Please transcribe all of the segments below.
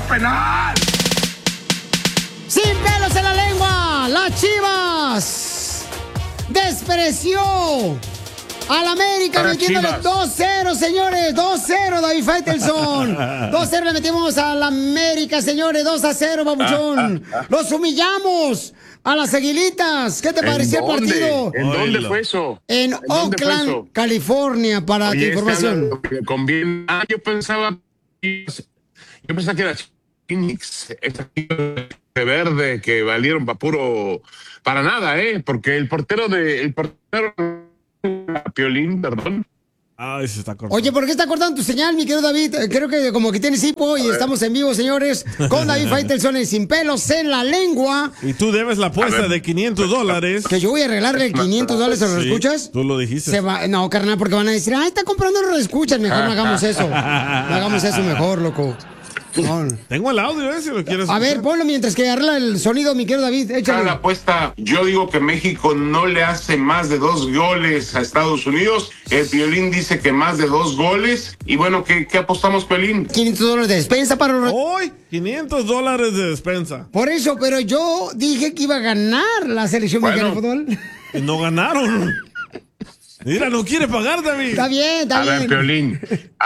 penal. Sin pelos en la lengua, las Chivas despreció al América metiéndole 2-0, señores. 2-0, David Faitelson. 2-0 le metimos al América, señores. 2-0, babuchón. Los humillamos a las Aguilitas. ¿Qué te pareció el partido? ¿En dónde fue eso? En Oakland, California, para tu información. Yo pensaba que era Phoenix, esa de verde que valieron para nada, porque el portero Piolín, perdón. Ay, se está cortando. Oye, ¿por qué está cortando tu señal, mi querido David? Creo que como que tienes hipo y estamos en vivo, señores, con David Faitelson en Sin Pelos en la Lengua. Y tú debes la apuesta de $500. Que yo voy a arreglarle $500 a los escuchas. Tú lo dijiste. No, carnal, porque van a decir, está comprando los escuchas. Mejor no hagamos eso. No hagamos eso mejor, loco. No. Tengo el audio, si lo quieres. A ver, ponlo mientras que arregla el sonido, mi querido David. Échale. La apuesta, yo digo que México no le hace más de 2 goles a Estados Unidos. El Piolín dice que más de 2 goles. Y bueno, ¿qué apostamos, Piolín? $500 de despensa para... Hoy, $500 de despensa. Por eso, pero yo dije que iba a ganar la selección mexicana de fútbol. Y no ganaron. Mira, no quiere pagar, David. Está bien. A ver, Piolín,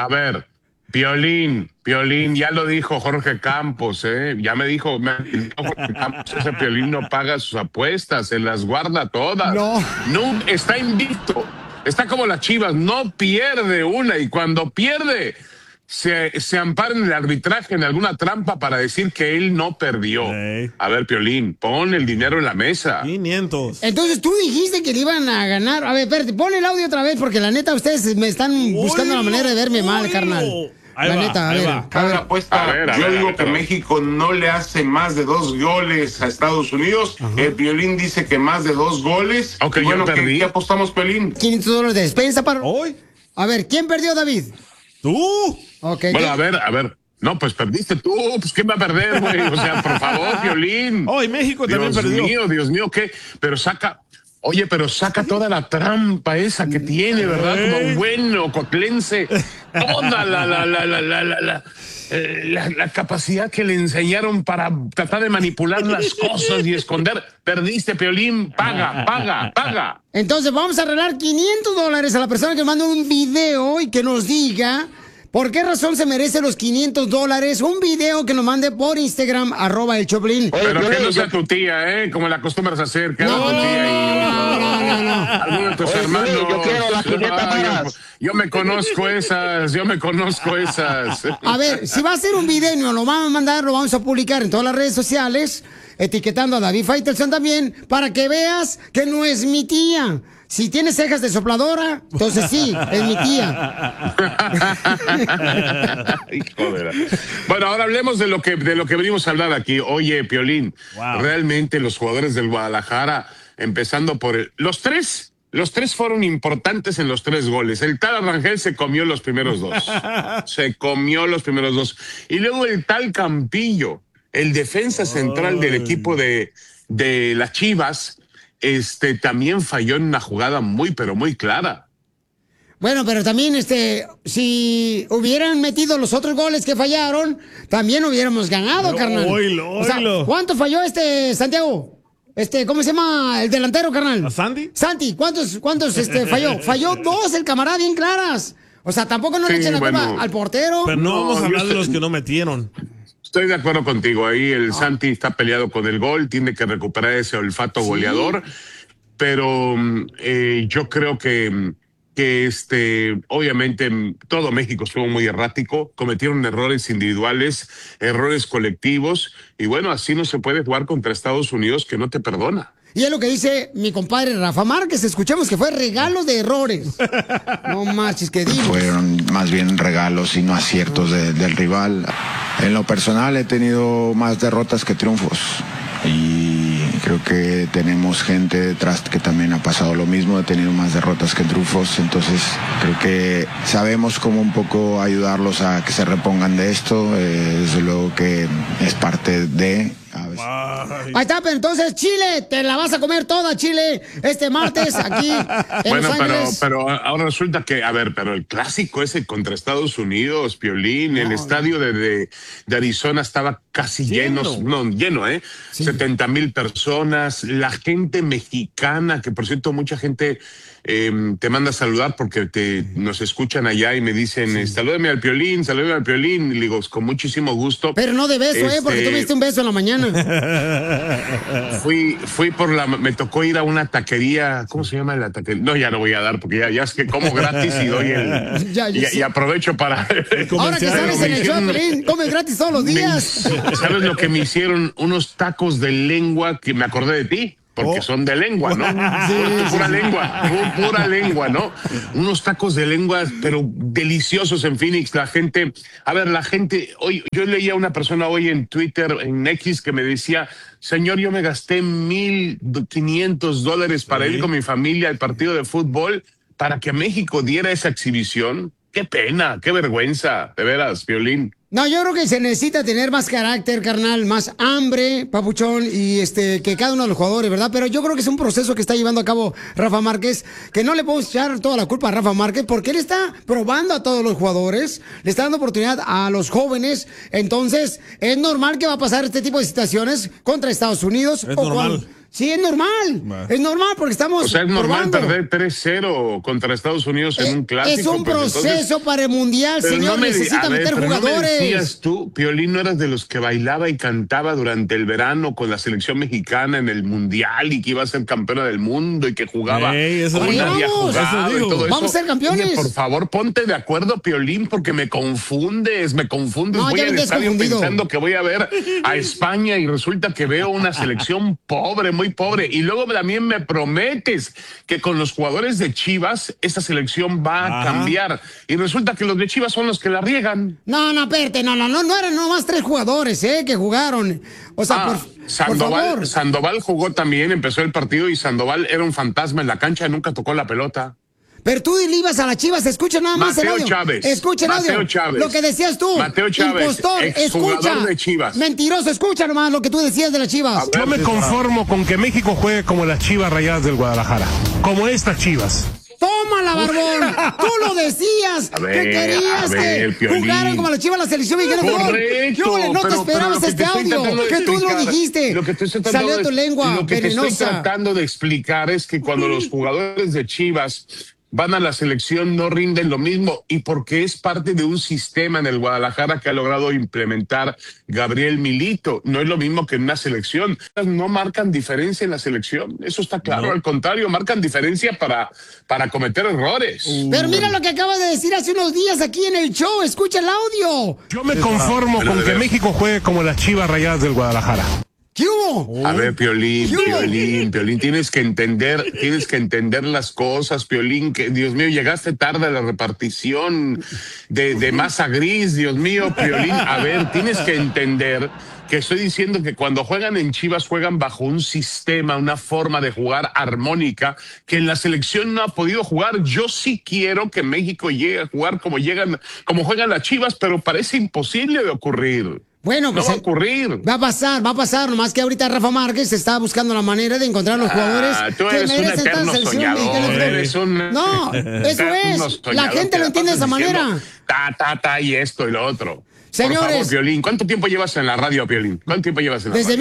Piolín, ya lo dijo Jorge Campos, ya me dijo Jorge Campos, ese Piolín no paga sus apuestas, se las guarda todas. No, está invicto, está como las Chivas, no pierde una, y cuando pierde se ampara en el arbitraje, en alguna trampa para decir que él no perdió. A ver, Piolín, pon el dinero en la mesa. 500. Entonces tú dijiste que le iban a ganar. A ver, espérate, pon el audio otra vez, porque la neta ustedes me están buscando la manera de verme mal, carnal. La neta, a ver. Cada apuesta, yo digo que México no le hace más de 2 goles a Estados Unidos. El Piolín dice que más de 2 goles. Okay, bueno, ¿qué apostamos, Piolín? $500 de despensa para... ¿Hoy? A ver, ¿quién perdió, David? ¿Tú? Okay, bueno, a ver. No, pues perdiste tú. Pues ¿quién va a perder, güey? O sea, por favor, Piolín. Hoy México también perdió. Dios mío, ¿qué? Pero saca toda la trampa esa que tiene, ¿verdad? Como bueno, cotlense. Toda la capacidad que le enseñaron para tratar de manipular las cosas y esconder. Perdiste, Piolín. Paga. Entonces vamos a arreglar $500 a la persona que manda un video y que nos diga por qué razón se merece los $500. Un video que nos mande por Instagram, @el Choplin. Pero que no sea tu tía, como la acostumbras a hacer. Que no. Alguno de tus hermanos. Yo quiero las 500 más. Yo me conozco esas. A ver, si va a ser un video y nos lo van a mandar, lo vamos a publicar en todas las redes sociales, etiquetando a David Faitelson también, para que veas que no es mi tía. Si tiene cejas de sopladora, entonces sí, es mi tía. Bueno, ahora hablemos de lo que venimos a hablar aquí. Oye, Piolín, realmente los jugadores del Guadalajara, empezando por los tres fueron importantes en los 3 goles. El tal Rangel se comió los primeros 2. Y luego el tal Campillo, el defensa central del equipo de las Chivas, también falló en una jugada muy, pero muy clara. Bueno, pero también, si hubieran metido los otros goles que fallaron, también hubiéramos ganado, carnal. Oilo. O sea, ¿cuánto falló Santiago? ¿Cómo se llama el delantero, carnal? ¿A Santi? Santi, ¿cuántos falló? Falló 2 el camarada, bien claras. O sea, tampoco no le echen la culpa al portero. Pero no vamos a hablar de los que no metieron. Estoy de acuerdo contigo. Ahí el Santi está peleado con el gol, tiene que recuperar ese olfato goleador. Pero yo creo que obviamente todo México estuvo muy errático, cometieron errores individuales, errores colectivos, y bueno, así no se puede jugar contra Estados Unidos, que no te perdona. Y es lo que dice mi compadre Rafa Márquez. Escuchemos que fue regalos de errores. No marches, que digo. Fueron más bien regalos y no aciertos del rival. En lo personal he tenido más derrotas que triunfos. Y creo que tenemos gente detrás que también ha pasado lo mismo, ha tenido más derrotas que triunfos. Entonces creo que sabemos cómo un poco ayudarlos a que se repongan de esto. Desde luego que es parte de sabes. Ahí está, pero entonces Chile, te la vas a comer toda, Chile, este martes aquí en Bueno, Los Ángeles. pero ahora resulta que, a ver, pero el clásico ese contra Estados Unidos, Piolín, el estadio de Arizona estaba casi lleno, 70,000 personas, la gente mexicana, que por cierto mucha gente te manda a saludar porque nos escuchan allá y me dicen, salúdame al Piolín, y le digo, con muchísimo gusto. Pero no de beso, porque tú me diste un beso en la mañana. Fui me tocó ir a una taquería, ¿cómo se llama la taquería? No, ya no voy a dar porque ya es que como gratis y doy y aprovecho para... Ahora que sales en el show, Piolín, comes gratis todos los días. ¿Sabes lo que me hicieron? Unos tacos de lengua que me acordé de ti. Porque son de lengua, ¿no? Pura lengua, ¿no? Unos tacos de lengua, pero deliciosos en Phoenix. La gente, hoy yo leía a una persona hoy en Twitter, en X, que me decía, señor, yo me gasté $1,500 para ir con mi familia al partido de fútbol para que México diera esa exhibición. Qué pena, qué vergüenza, de veras, Piolín. No, yo creo que se necesita tener más carácter, carnal, más hambre, papuchón, y que cada uno de los jugadores, ¿verdad? Pero yo creo que es un proceso que está llevando a cabo Rafa Márquez, que no le podemos echar toda la culpa a Rafa Márquez, porque él está probando a todos los jugadores, le está dando oportunidad a los jóvenes, entonces es normal que va a pasar este tipo de situaciones contra Estados Unidos. Es normal. Sí, es normal. Es normal porque estamos. O sea, es normal probando. perder 3-0 contra Estados Unidos en un clásico. Es un proceso para el mundial, señor. Necesita meter jugadores. ¿No me decías tú, Piolín, no eras de los que bailaba y cantaba durante el verano con la selección mexicana en el mundial y que iba a ser campeona del mundo y que jugaba? Eso como nadie ha jugado y todo eso. Vamos a ser campeones. Oye, por favor, ponte de acuerdo, Piolín, porque me confundes. No, voy al estadio pensando que voy a ver a España y resulta que veo una selección pobre, muy pobre, y luego también me prometes que con los jugadores de Chivas esta selección va a cambiar, y resulta que los de Chivas son los que la riegan. No, espérate, no eran nomás 3 jugadores, que jugaron. O sea, por favor. Sandoval jugó también, empezó el partido y Sandoval era un fantasma en la cancha, nunca tocó la pelota. Pero tú le ibas a las Chivas, escucha nada más Mateo el audio. Chávez. Escucha el audio. Mateo Chávez. Lo que decías tú. Mateo Chávez, impostor, escucha. de Chivas. Mentiroso, escucha nomás lo que tú decías de las Chivas. Yo me conformo con que México juegue como las Chivas Rayadas del Guadalajara. Como estas Chivas. ¡Tómala, barbón! Tú lo decías, que querías que jugaran como las Chivas la selección mexicana. Correcto. No te esperabas este audio, que tú lo dijiste. Lo que estoy Salió de tu lengua Lo que te venenosa. estoy tratando de explicar es que cuando los jugadores de Chivas van a la selección no rinden lo mismo, y porque es parte de un sistema en el Guadalajara que ha logrado implementar Gabriel Milito. No es lo mismo que en una selección. No marcan diferencia en la selección, eso está claro. No. Al contrario, marcan diferencia para cometer errores. Pero mira lo que acabas de decir hace unos días aquí en el show. Escucha el audio. Yo me conformo con que México juegue como las Chivas Rayadas del Guadalajara. ¿Qué hubo? A ver, Piolín, tienes que entender las cosas, Piolín, que Dios mío, llegaste tarde a la repartición de masa gris, Dios mío, Piolín. A ver, tienes que entender que estoy diciendo que cuando juegan en Chivas juegan bajo un sistema, una forma de jugar armónica que en la selección no ha podido jugar. Yo sí quiero que México llegue a jugar como juegan las Chivas, pero parece imposible de ocurrir. Bueno, pues no va a ocurrir. Va a pasar, nomás que ahorita Rafa Márquez está buscando la manera de encontrar los jugadores tú eres que merecen un eterno soñador, No, eso es. La gente lo entiende de esa manera. Y esto y lo otro. Señores. Por favor, Piolín, ¿cuánto tiempo llevas en la radio, Piolín? ¿Cuánto tiempo llevas en la radio? Desde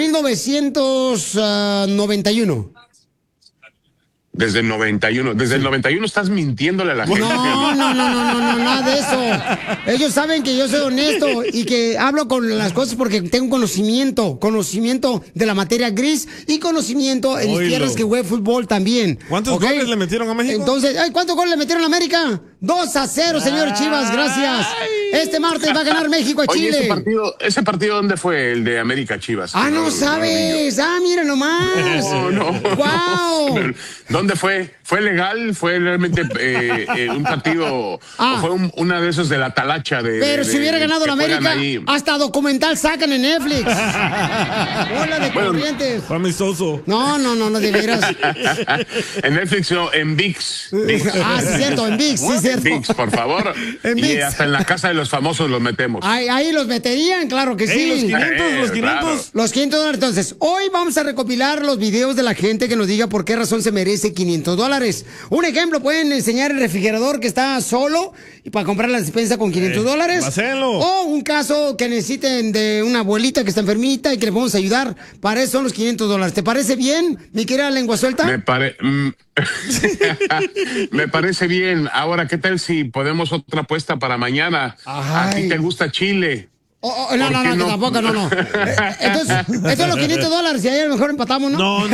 1991. Desde el 91. Desde el 91 estás mintiéndole a la gente. No, nada de eso. Ellos saben que yo soy honesto y que hablo con las cosas porque tengo conocimiento de la materia gris y conocimiento en mis tierras que jugué fútbol también. ¿Cuántos goles le metieron a México? Entonces, ¿cuántos goles le metieron a América? 2-0, señor Chivas, gracias. Este martes va a ganar México a Chile. ¿Ese partido dónde fue, el de América Chivas? No sabes. Mira nomás. No. Wow. ¿Dónde fue? ¿Fue legal? ¿Fue realmente un partido? ¿O fue una de esos de la talacha? Pero si hubiera ganado la América, hasta documental sacan en Netflix. Hola de corrientes. Fue amistoso. No, de veras. En Netflix no, en ViX. Ah, sí, cierto, en ViX, sí, cierto. ViX, por favor. En y ViX. hasta en la casa de los famosos los metemos. Ahí los meterían, claro que sí. Los 500. Claro. Los $500. Entonces, hoy vamos a recopilar los videos de la gente que nos diga por qué razón se merece $500. Un ejemplo, pueden enseñar el refrigerador que está solo y para comprar la despensa con $500. Hacelo. O un caso que necesiten de una abuelita que está enfermita y que le podemos ayudar. Para eso son los $500. ¿Te parece bien, mi querida lengua suelta? Me parece bien. Ahora, ¿qué tal si podemos otra apuesta para mañana? ¿A ti te gusta Chile? No, tampoco, no. Entonces, esto es los $500 y ahí a lo mejor empatamos, ¿no? No.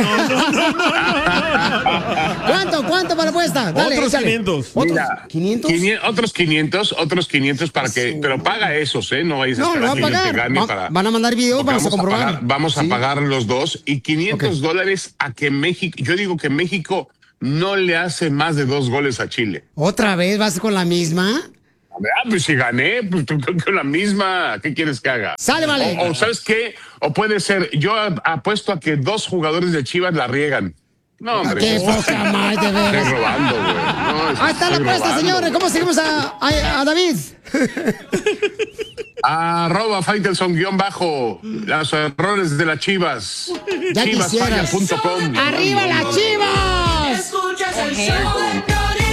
¿Cuánto para la apuesta? Dale, Otros échale. 500. Mira, ¿500? Otros 500 para que, pero paga esos, ¿no? Vais a No, lo va a pagar. Van a mandar videos, vamos a comprobar. Vamos a pagar los dos y $500 a que México, yo digo que México no le hace más de 2 goles a Chile. ¿Otra vez vas con la misma? Pues si gané, pues con la misma, ¿qué quieres que haga? Sale, vale. O ¿sabes qué? O puede ser, yo apuesto a que 2 jugadores de Chivas la riegan. No, hombre. Qué poca madre, de veras. Estoy robando, güey. No, Ahí está la apuesta, señores. ¿Cómo seguimos a David? @Faitelson_ los errores de las Chivas. Ya quisieras. Chivasfalla.com. ¡Arriba las Chivas! Escuchas el show de Piolín.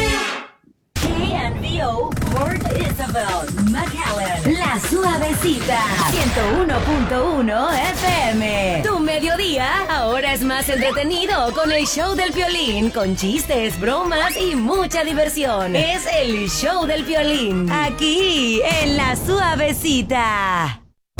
KNVO Port Isabel, McAllen, La Suavecita, 101.1 FM. Tu mediodía ahora es más entretenido con el show del Piolín, con chistes, bromas y mucha diversión. Es el show del Piolín, aquí en La Suavecita.